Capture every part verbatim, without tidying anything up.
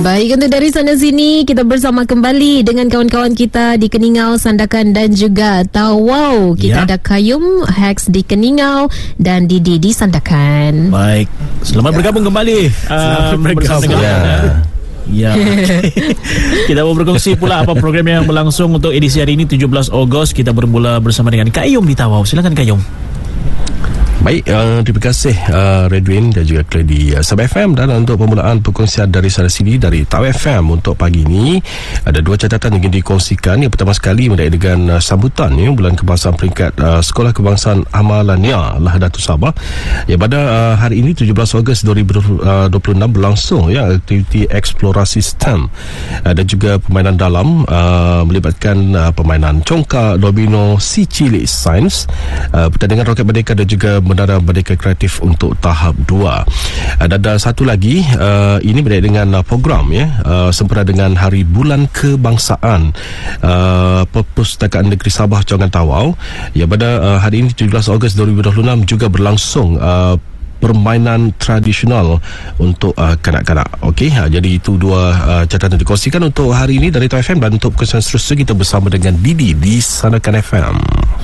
Baik, untuk dari sana sini kita bersama kembali dengan kawan-kawan kita di Keningau, Sandakan dan juga Tawau. Kita ya. ada Kayum Hex di Keningau dan Didi di Sandakan. Baik, selamat ya. bergabung kembali. Selamat um, bergabung. Ya. Ya. Kita mau berkongsi pula apa program yang berlangsung untuk edisi hari ini tujuh belas Ogos. Kita bermula bersama dengan Kayum di Tawau. Silakan Kayum. Baik, uh, terima kasih uh, Redwin dan juga Clay di uh, Sub F M. Dan untuk permulaan perkongsian dari sana sini dari Tawau F M untuk pagi ini, ada dua catatan yang ingin dikongsikan. Yang pertama sekali berkaitan dengan uh, sambutan ya, Bulan Kebangsaan peringkat uh, Sekolah Kebangsaan Amalania Lahadatul Sabah. Ya, pada uh, hari ini tujuh belas Ogos dua ribu dua puluh enam berlangsung ya aktiviti eksplorasi STEM uh, dan juga permainan dalam uh, melibatkan uh, permainan congkak, domino, si cilik sains, uh, pertandingan roket merdeka dan juga Menara Merdeka Kreatif untuk tahap dua. Uh, dan ada satu lagi, uh, ini berkaitan dengan uh, program ya, uh, sempena dengan Hari Bulan Kebangsaan uh, Perpustakaan Negeri Sabah Cawangan Tawau. Ya, pada uh, hari ini tujuh belas Ogos dua ribu dua puluh enam juga berlangsung uh, permainan tradisional untuk uh, kanak-kanak. Okey, uh, jadi itu dua uh, catatan dikongsikan untuk hari ini dari Tawau F M. Dan untuk kesan seterusnya kita bersama dengan Didi di Sandakan F M.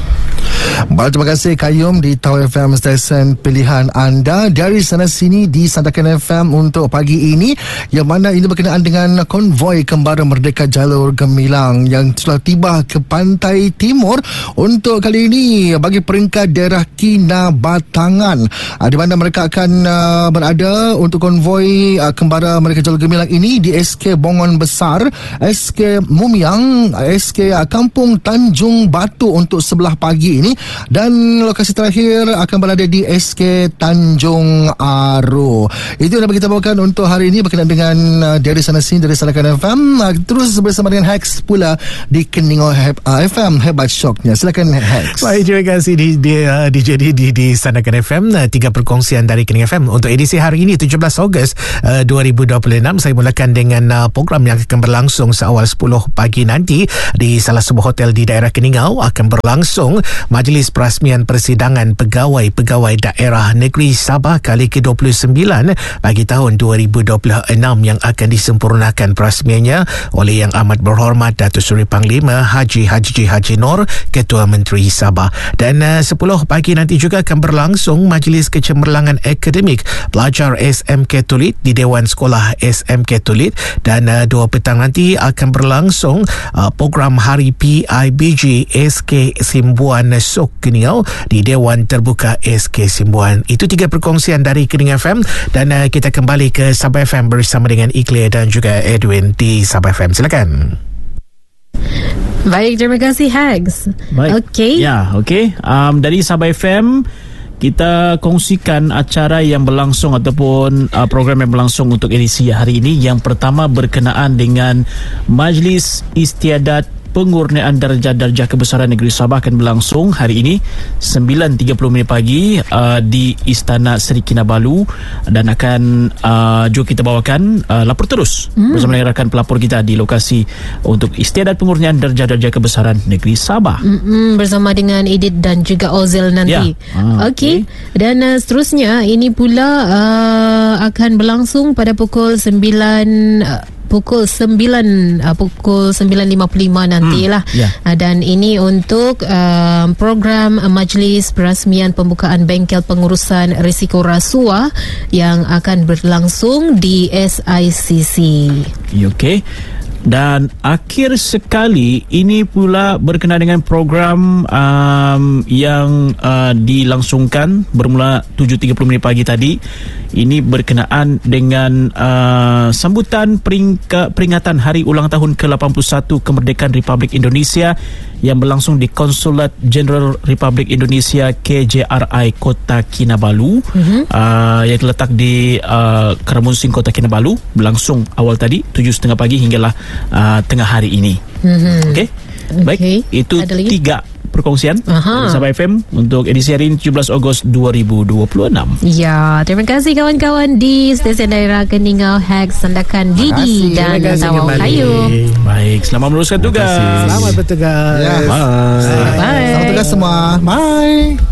Baik, terima kasih Kayum di Tawau F M, stesen pilihan anda dari sana sini di Sandakan F M untuk pagi ini, yang mana ini berkenaan dengan konvoi Kembara Merdeka Jalur Gemilang yang telah tiba ke pantai timur untuk kali ini bagi peringkat daerah Kinabatangan, di mana mereka akan uh, berada untuk konvoi uh, Kembara Merdeka Jalur Gemilang ini di S K Bongon Besar, S K Mumiang, S K uh, Kampung Tanjung Batu untuk sebelah pagi ini, dan lokasi terakhir akan berada di S K Tanjung Aru. Itu yang dapat kita bawakan untuk hari ini berkenaan dengan uh, dari sana sini dari Sandakan F M. Uh, terus bersama dengan Hex pula di Keningau uh, F M, hebat syoknya. Silakan Hex. Baik, terima kasih di, di, uh, D J D di, di Sandakan F M. Uh, tiga perkongsian dari Keningau F M untuk edisi hari ini tujuh belas Ogos uh, dua ribu dua puluh enam. Saya mulakan dengan uh, program yang akan berlangsung seawal sepuluh pagi nanti di salah sebuah hotel di daerah Keningau. Akan berlangsung Majlis Perasmian Persidangan Pegawai-Pegawai Daerah Negeri Sabah kali ke dua puluh sembilan bagi tahun dua ribu dua puluh enam, yang akan disempurnakan perasmiannya oleh Yang Amat Berhormat Datuk Seri Panglima Haji Haji Haji Nur, Ketua Menteri Sabah. Dan uh, sepuluh pagi nanti juga akan berlangsung Majlis Kecemerlangan Akademik Pelajar S M K Tulit di Dewan Sekolah S M K Tulit. Dan uh, dua petang nanti akan berlangsung uh, program Hari P I B G S K Simbuan Sok Keningau di Dewan Terbuka S K Simbuan. Itu tiga perkongsian dari Keningau F M. Dan uh, kita kembali ke Sabah F M bersama dengan Ikhlas dan juga Edwin di Sabah F M. Silakan. Baik, terima kasih Hags. Baik. Okey. Ya, okey. Um, dari Sabah F M kita kongsikan acara yang berlangsung ataupun uh, program yang berlangsung untuk edisi hari ini. Yang pertama berkenaan dengan Majlis Istiadat Pengurniaan Darjah-Darjah Kebesaran Negeri Sabah akan berlangsung hari ini sembilan tiga puluh minit pagi uh, di Istana Seri Kinabalu, dan akan uh, juga kita bawakan uh, lapor terus hmm. bersama dengan rakan pelapor kita di lokasi untuk Istiadat Pengurniaan Darjah-Darjah Kebesaran Negeri Sabah. Mm-mm, bersama dengan Edith dan juga Ozil nanti. Ya. Ah, Okey. Okay. Dan uh, seterusnya ini pula uh, akan berlangsung pada pukul sembilan uh, pukul sembilan uh, pukul sembilan lima puluh lima nantilah. Hmm, yeah. uh, dan ini untuk uh, program uh, Majlis Perasmian Pembukaan Bengkel Pengurusan Risiko Rasuah yang akan berlangsung di S I C C. Okey. Dan akhir sekali ini pula berkenaan dengan program um, yang uh, dilangsungkan bermula tujuh tiga puluh minit pagi tadi. Ini berkenaan dengan uh, sambutan peringka, peringatan Hari Ulang Tahun ke lapan puluh satu Kemerdekaan Republik Indonesia yang berlangsung di Konsulat Jenderal Republik Indonesia K J R I Kota Kinabalu, mm-hmm. uh, yang terletak di uh, Karamunsing Kota Kinabalu, berlangsung awal tadi tujuh tiga puluh pagi hinggalah uh, tengah hari ini. Mm-hmm. Okey. Baik, okay. Itu tiga perkongsian Sabah F M untuk edisi hari ini tujuh belas Ogos dua ribu dua puluh enam. Ya, terima kasih kawan-kawan di stesen daerah Keningau, Hex, Sandakan, Didi dan Tawau. Kayum. Baik, selamat meneruskan tugas. Selamat bertugas. Ya. Bye. Bye. Selamat tugas semua. Bye.